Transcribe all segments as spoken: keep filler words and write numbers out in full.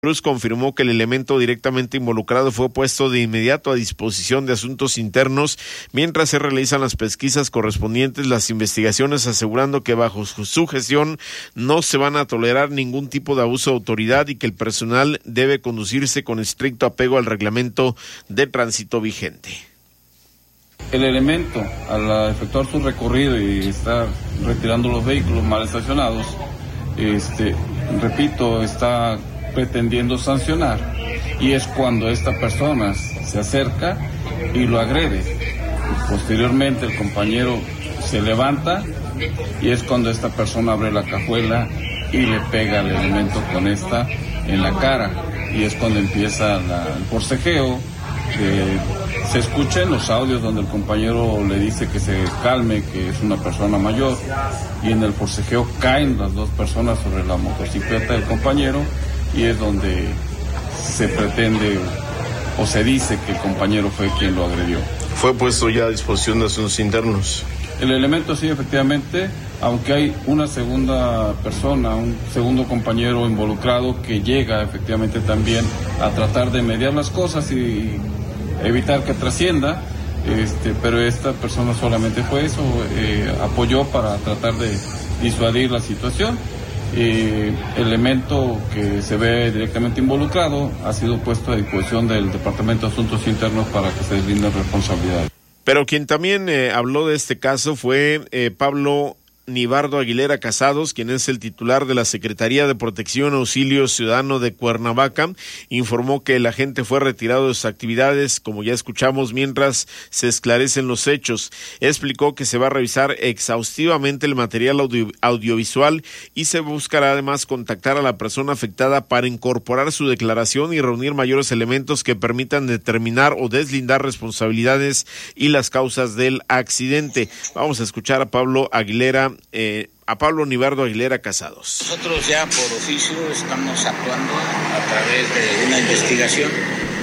Cruz confirmó que el elemento directamente involucrado fue puesto de inmediato a disposición de Asuntos Internos mientras se realizan las pesquisas correspondientes, las investigaciones, asegurando que bajo su gestión no se van a tolerar ningún tipo de abuso de autoridad y que el personal debe conducirse con estricto apego al reglamento de tránsito vigente. El elemento, al efectuar su recorrido y estar retirando los vehículos mal estacionados, este, repito, está pretendiendo sancionar, y es cuando esta persona se acerca y lo agrede. Posteriormente el compañero se levanta y es cuando esta persona abre la cajuela y le pega al elemento con esta en la cara, y es cuando empieza la, el forcejeo. Eh, se escucha en los audios donde el compañero le dice que se calme, que es una persona mayor, y en el forcejeo caen las dos personas sobre la motocicleta del compañero, y es donde se pretende o se dice que el compañero fue quien lo agredió. ¿Fue puesto ya a disposición de Asuntos Internos? El elemento sí, efectivamente, aunque hay una segunda persona, un segundo compañero involucrado que llega efectivamente también a tratar de mediar las cosas y evitar que trascienda, este, pero esta persona solamente fue eso, eh, apoyó para tratar de disuadir la situación. Eh, elemento que se ve directamente involucrado ha sido puesto a disposición del Departamento de Asuntos Internos para que se deslinden responsabilidades. Pero quien también eh, habló de este caso fue eh, Pablo Nibardo Aguilera Casados, quien es el titular de la Secretaría de Protección y Auxilio Ciudadano de Cuernavaca. Informó que el agente fue retirado de sus actividades, como ya escuchamos, mientras se esclarecen los hechos. Explicó que se va a revisar exhaustivamente el material audio, audiovisual y se buscará además contactar a la persona afectada para incorporar su declaración y reunir mayores elementos que permitan determinar o deslindar responsabilidades y las causas del accidente. Vamos a escuchar a Pablo Aguilera Eh, a Pablo Nibardo Aguilera Casados. Nosotros ya por oficio estamos actuando a través de una investigación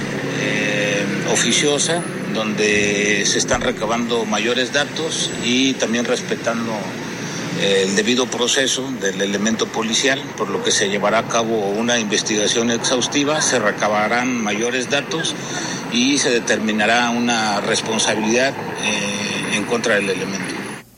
eh, oficiosa donde se están recabando mayores datos y también respetando eh, el debido proceso del elemento policial, por lo que se llevará a cabo una investigación exhaustiva, se recabarán mayores datos y se determinará una responsabilidad eh, en contra del elemento.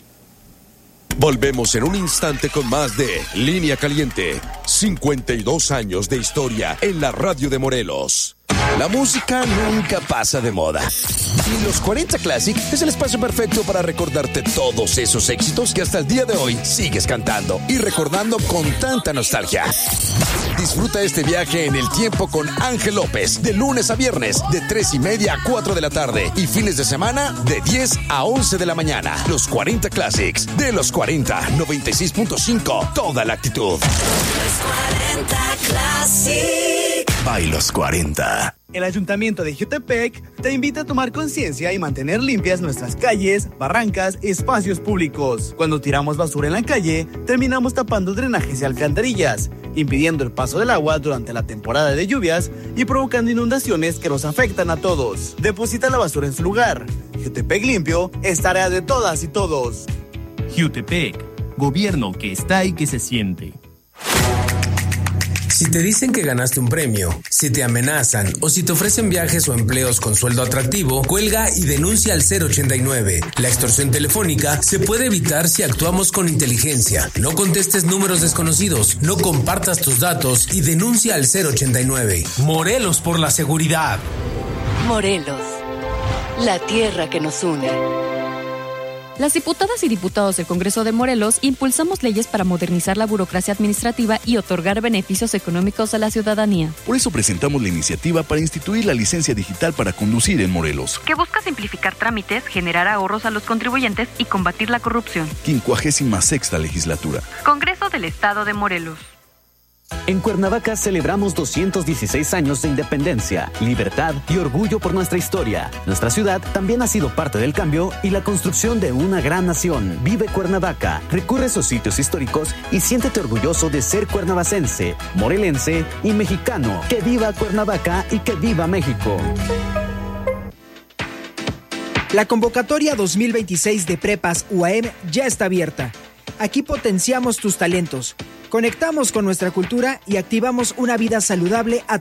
Volvemos en un instante con más de Línea Caliente. cincuenta y dos años de historia en la radio de Morelos. La música nunca pasa de moda. Y los cuarenta Classic es el espacio perfecto para recordarte todos esos éxitos que hasta el día de hoy sigues cantando y recordando con tanta nostalgia. Disfruta este viaje en el tiempo con Ángel López, de lunes a viernes, de tres y media a cuatro de la tarde, y fines de semana, de diez a once de la mañana. Los cuarenta Classics, de los cuarenta, noventa y seis punto cinco, toda la actitud. Los cuarenta Classic. By los cuarenta. El Ayuntamiento de Jiutepec te invita a tomar conciencia y mantener limpias nuestras calles, barrancas y espacios públicos. Cuando tiramos basura en la calle, terminamos tapando drenajes y alcantarillas, impidiendo el paso del agua durante la temporada de lluvias y provocando inundaciones que nos afectan a todos. Deposita la basura en su lugar. Jiutepec limpio es tarea de todas y todos. Jiutepec, gobierno que está y que se siente. Si te dicen que ganaste un premio, si te amenazan o si te ofrecen viajes o empleos con sueldo atractivo, cuelga y denuncia al cero ochenta y nueve. La extorsión telefónica se puede evitar si actuamos con inteligencia. No contestes números desconocidos, no compartas tus datos y denuncia al cero ochenta y nueve. Morelos por la seguridad. Morelos, la tierra que nos une. Las diputadas y diputados del Congreso de Morelos impulsamos leyes para modernizar la burocracia administrativa y otorgar beneficios económicos a la ciudadanía. Por eso presentamos la iniciativa para instituir la licencia digital para conducir en Morelos, que busca simplificar trámites, generar ahorros a los contribuyentes y combatir la corrupción. quincuagésima sexta legislatura. Congreso del Estado de Morelos. En Cuernavaca celebramos doscientos dieciséis años de independencia, libertad y orgullo por nuestra historia. Nuestra ciudad también ha sido parte del cambio y la construcción de una gran nación. Vive Cuernavaca, recorre sus sitios históricos y siéntete orgulloso de ser cuernavacense, morelense y mexicano. ¡Que viva Cuernavaca y que viva México! La convocatoria dos mil veintiséis de Prepas U A M ya está abierta. Aquí potenciamos tus talentos. Conectamos con nuestra cultura y activamos una vida saludable a